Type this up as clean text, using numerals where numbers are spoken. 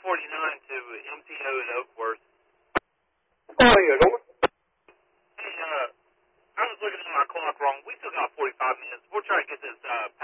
to MTO at Oakworth. Oh, yeah, over. Hey, I was looking at my clock wrong. We still got 45 minutes. We'll try to get this